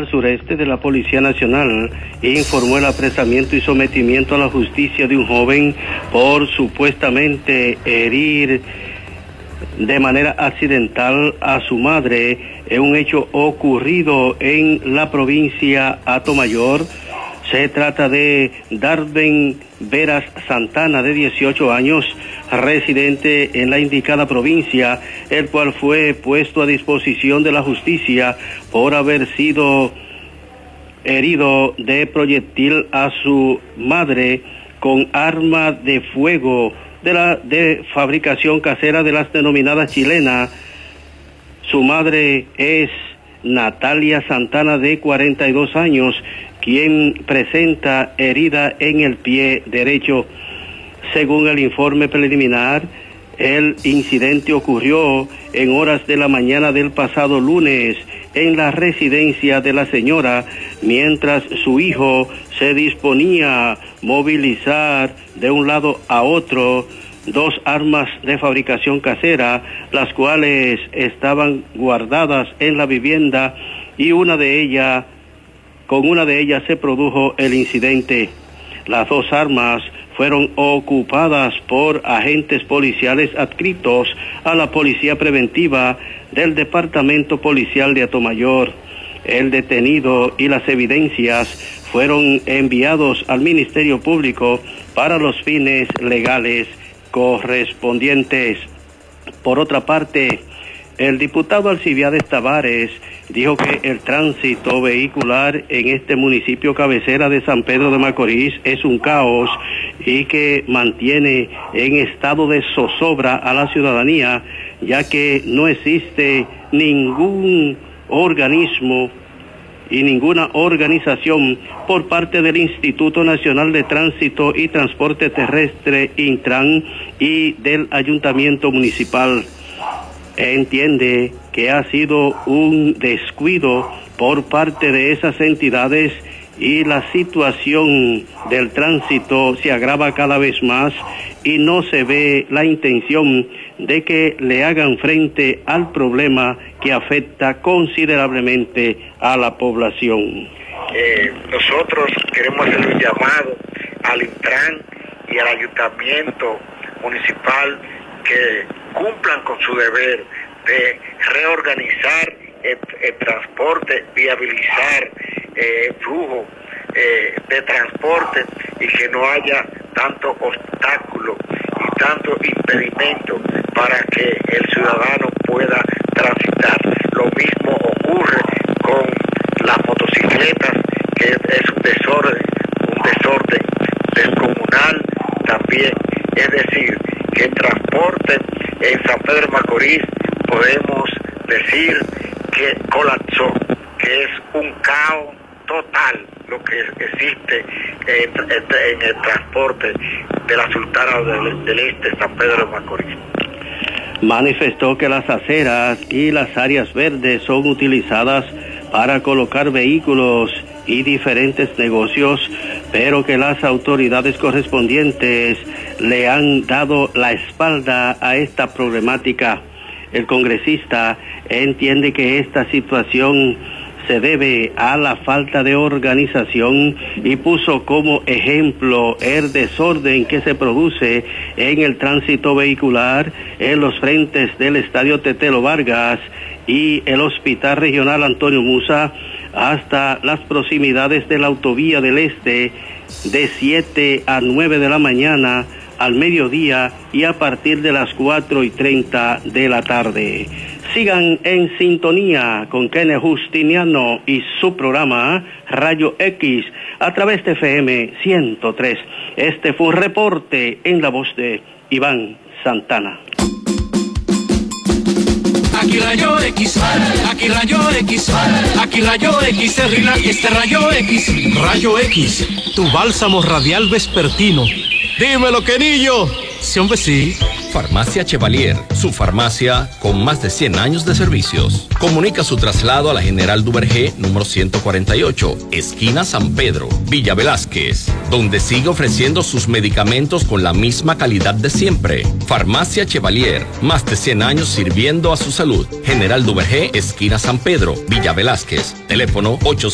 Militar Sureste de la Policía Nacional informó el apresamiento y sometimiento a la justicia de un joven por supuestamente herir de manera accidental a su madre en un hecho ocurrido en la provincia Atomayor. Se trata de Darben Veras Santana, de 18 años, residente en la indicada provincia, el cual fue puesto a disposición de la justicia por haber sido herido de proyectil a su madre con arma de fuego de fabricación casera de las denominadas chilenas. Su madre es Natalia Santana, de 42 años, quien presenta herida en el pie derecho. Según el informe preliminar, el incidente ocurrió en horas de la mañana del pasado lunes en la residencia de la señora, mientras su hijo se disponía a movilizar de un lado a otro dos armas de fabricación casera, las cuales estaban guardadas en la vivienda, y con una de ellas se produjo el incidente. Las dos armas fueron ocupadas por agentes policiales adscritos a la Policía Preventiva del Departamento Policial de Atomayor. El detenido y las evidencias fueron enviados al Ministerio Público para los fines legales correspondientes. Por otra parte, el diputado Alcibiades Tavares dijo que el tránsito vehicular en este municipio cabecera de San Pedro de Macorís es un caos y que mantiene en estado de zozobra a la ciudadanía, ya que no existe ningún organismo y ninguna organización por parte del Instituto Nacional de Tránsito y Transporte Terrestre, Intran, y del Ayuntamiento Municipal. Entiende que ha sido un descuido por parte de esas entidades y la situación del tránsito se agrava cada vez más y no se ve la intención de que le hagan frente al problema que afecta considerablemente a la población. Nosotros queremos hacer un llamado al Intran y al Ayuntamiento Municipal que cumplan con su deber de reorganizar el transporte, viabilizar el flujo de transporte y que no haya tanto obstáculo y tanto impedimento para que el ciudadano pueda transitar. Lo mismo ocurre con las motocicletas, que es un desorden descomunal también. Es decir, que el transporte en San Pedro de Macorís podemos decir que colapsó, que es un caos total lo que existe en el transporte de la Sultana del Este, San Pedro de Macorís. Manifestó que las aceras y las áreas verdes son utilizadas para colocar vehículos y diferentes negocios, pero que las autoridades correspondientes le han dado la espalda a esta problemática. El congresista entiende que esta situación se debe a la falta de organización y puso como ejemplo el desorden que se produce en el tránsito vehicular en los frentes del Estadio Tetelo Vargas y el Hospital Regional Antonio Musa hasta las proximidades de la Autovía del Este de 7 a 9 de la mañana, al mediodía y a partir de las 4:30 de la tarde. Sigan en sintonía con Kenneth Justiniano y su programa Rayo X a través de FM 103. Este fue un reporte en la voz de Iván Santana. Aquí Rayo X, aquí Rayo X, aquí Rayo X, este Rayo X. Rayo X, tu bálsamo radial vespertino. Dímelo, Kenillo. Sí, hombre, sí. Farmacia Chevalier, su farmacia con más de 100 años de servicios. Comunica su traslado a la General Duvergé, número 148, esquina San Pedro, Villa Velázquez, donde sigue ofreciendo sus medicamentos con la misma calidad de siempre. Farmacia Chevalier, más de 100 años sirviendo a su salud. General Duvergé, esquina San Pedro, Villa Velázquez. Teléfono 8